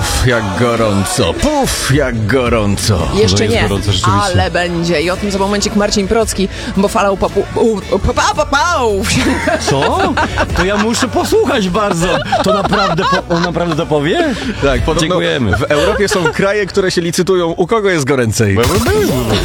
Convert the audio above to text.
Puf, jak gorąco, puf, jak gorąco. Jeszcze jest nie, gorąco, rzeczywiście. ale będzie. I o tym za momencik Marcin Procki, bo falał popał. Co? To ja muszę posłuchać bardzo. To naprawdę, on naprawdę to powie? Tak, podobno Dziękujemy. w Europie są kraje, które się licytują, u kogo jest goręcej.